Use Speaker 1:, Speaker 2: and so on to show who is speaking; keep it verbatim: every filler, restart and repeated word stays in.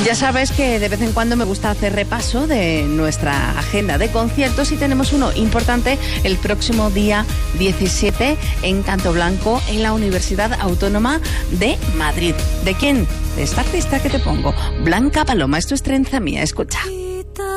Speaker 1: Ya sabes que de vez en cuando me gusta hacer repaso de nuestra agenda de conciertos y tenemos uno importante el próximo día diecisiete en Canto Blanco en la Universidad Autónoma de Madrid. ¿De quién? De esta artista que te pongo, Blanca Paloma. Esto es Trenza Mía, escucha.